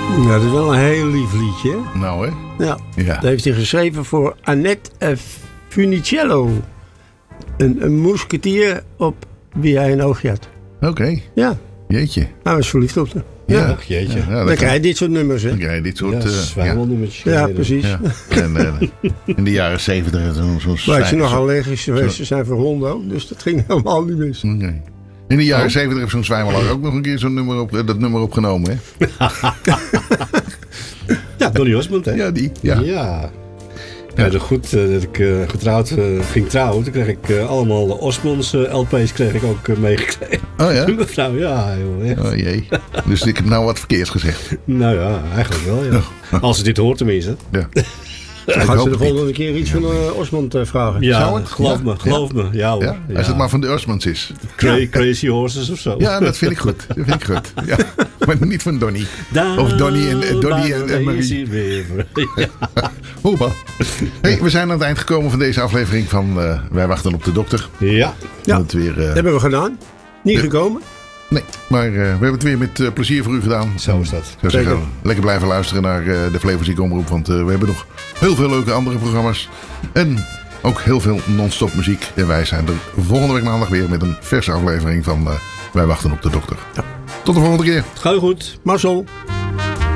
Ja, dat is wel een heel lief liedje. Hè? Nou, hè? Ja. Ja. Dat heeft hij geschreven voor Annette Funicello. Een moesketier op wie hij een oogje had. Oké. Ja, Jeetje. hij was verliefd op haar. Ja. Ja. Ach, jeetje. Ja, Dan krijg je dit soort nummers, hè? Dan krijg je dit soort... Ja, zwijmelnummertjes. Ja, precies. Ja. En in de jaren 70 zo'n Blijkt je nog allergisch geweest te zijn voor honden ook. Dus dat ging helemaal niet mis. Okay. In de jaren 70 heeft zo'n zwijmelaar ook nog een keer zo'n dat nummer opgenomen, hè? Ja, Donny Osmond, hè? Ja, die. Ja. Ja. Ja, goed dat ik getrouwd ging trouwen. Toen kreeg ik allemaal Osmonds LP's kreeg ik ook meegekregen. Oh ja? Mevrouw, ja, joh. Echt. Oh jee. Dus ik heb nou wat verkeers gezegd. Nou ja, eigenlijk wel, ja. Als ze dit hoort tenminste. Ja. Gaan ze de volgende keer iets van Osmond vragen? Ja, Zou het? geloof me. Ja hoor. Ja? Als het maar van de Osmonds is. Crazy Horses of zo. Ja, dat vind ik goed. Dat vind ik goed. Ja. Maar niet van Donny. Of Donny en Marie. Hoeba. Hey, we zijn aan het eind gekomen van deze aflevering van Wij wachten op de dokter. Ja. Ja. Dat weer, Dat hebben we gedaan. Niet gekomen. nee, maar we hebben het weer met plezier voor u gedaan. Zo is dat. Ik zou zeggen, lekker blijven luisteren naar de Flevoziek Omroep. Want we hebben nog heel veel leuke andere programma's. En ook heel veel non-stop muziek. En wij zijn er volgende week maandag weer met een verse aflevering van Wij wachten op de dokter. Ja. Tot de volgende keer. Ga je goed. Marcel.